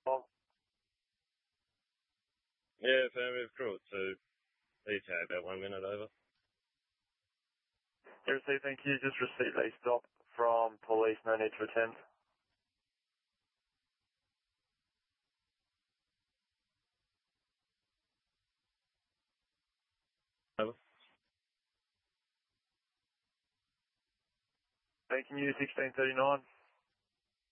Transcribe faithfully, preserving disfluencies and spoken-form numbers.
Oh, Yeah, affirmative, crew to E T A about one minute over. you received, thank you. Just received a stop from police, no need to attend. Over. Thank you, sixteen thirty-nine.